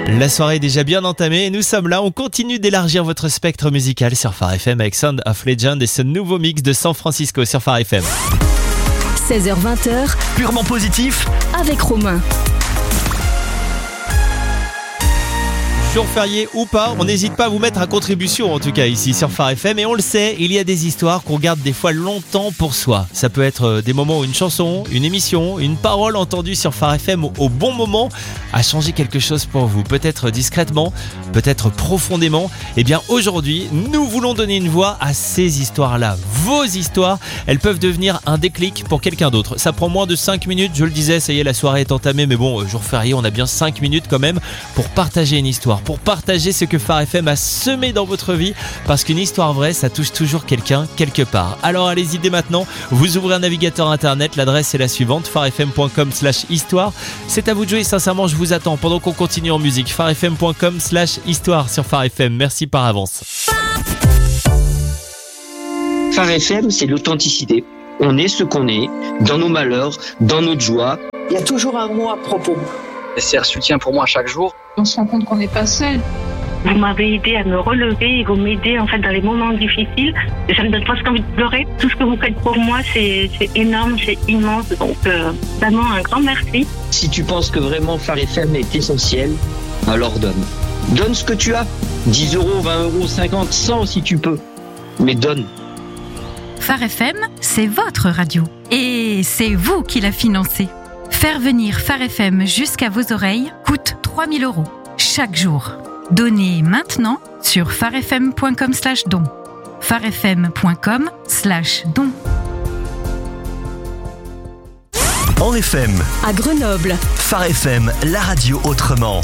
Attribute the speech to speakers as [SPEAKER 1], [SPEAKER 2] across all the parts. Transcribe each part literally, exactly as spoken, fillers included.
[SPEAKER 1] La soirée est déjà bien entamée et nous sommes là, on continue d'élargir votre spectre musical sur Phare F M avec Sound of Legend et ce nouveau mix de San Francisco sur Phare F M.
[SPEAKER 2] seize heures vingt,
[SPEAKER 3] purement positif
[SPEAKER 2] avec Romain.
[SPEAKER 1] Jour férié ou pas, on n'hésite pas à vous mettre à contribution en tout cas ici sur Phare F M et on le sait, il y a des histoires qu'on garde des fois longtemps pour soi. Ça peut être des moments où une chanson, une émission, une parole entendue sur Phare F M au, au bon moment a changé quelque chose pour vous. Peut-être discrètement, peut-être profondément. Et bien aujourd'hui, nous voulons donner une voix à ces histoires-là. Vos histoires, elles peuvent devenir un déclic pour quelqu'un d'autre. Ça prend moins de cinq minutes, je le disais, ça y est, la soirée est entamée, mais bon, jour férié, on a bien cinq minutes quand même pour partager une histoire. Pour partager ce que Phare F M a semé dans votre vie, parce qu'une histoire vraie, ça touche toujours quelqu'un, quelque part. Alors allez-y dès maintenant, vous ouvrez un navigateur internet, l'adresse est la suivante, pharefm.com slash histoire. C'est à vous de jouer, sincèrement, je vous attends pendant qu'on continue en musique. pharefm.com slash histoire sur Phare F M, merci par avance.
[SPEAKER 4] Phare F M, c'est l'authenticité. On est ce qu'on est, dans nos malheurs, dans notre joie.
[SPEAKER 5] Il y a toujours un mot à propos.
[SPEAKER 6] C'est un soutien pour moi chaque jour.
[SPEAKER 7] On se rend compte qu'on n'est pas seul.
[SPEAKER 8] Vous m'avez aidé à me relever et vous m'aidez en fait dans les moments difficiles. Ça me donne presque envie de pleurer. Tout ce que vous faites pour moi, c'est, c'est énorme, c'est immense. Donc euh, vraiment un grand merci.
[SPEAKER 4] Si tu penses que vraiment Phare F M est essentiel, alors donne. Donne ce que tu as. dix euros, vingt euros, cinquante, cent si tu peux. Mais donne.
[SPEAKER 9] Phare F M, c'est votre radio. Et c'est vous qui la financez. Faire venir Phare F M jusqu'à vos oreilles coûte trois mille euros chaque jour. Donnez maintenant sur pharefm.com slash don. pharefm.com slash don.
[SPEAKER 3] En F M,
[SPEAKER 2] À Grenoble,
[SPEAKER 3] Phare F M, la radio autrement.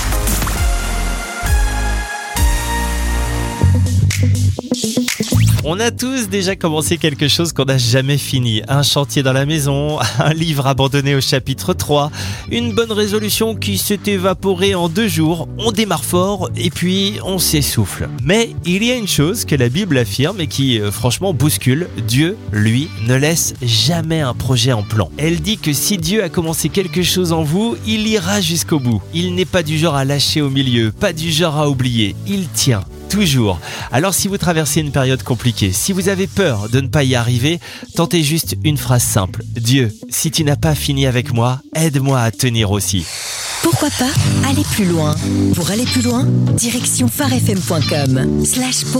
[SPEAKER 1] On a tous déjà commencé quelque chose qu'on n'a jamais fini. Un chantier dans la maison, un livre abandonné au chapitre trois, une bonne résolution qui s'est évaporée en deux jours. On démarre fort et puis on s'essouffle. Mais il y a une chose que la Bible affirme et qui euh, franchement bouscule. Dieu, lui, ne laisse jamais un projet en plan. Elle dit que si Dieu a commencé quelque chose en vous, il ira jusqu'au bout. Il n'est pas du genre à lâcher au milieu, pas du genre à oublier. Il tient. Toujours. Alors si vous traversez une période compliquée, si vous avez peur de ne pas y arriver, tentez juste une phrase simple. Dieu, si tu n'as pas fini avec moi, aide-moi à tenir aussi.
[SPEAKER 2] pourquoi pas aller plus loin. Pour aller plus loin, direction pharefm.com slash